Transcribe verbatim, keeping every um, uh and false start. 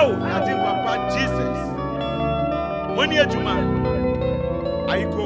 Oh, I think Papa Jesus. Money Juma. I go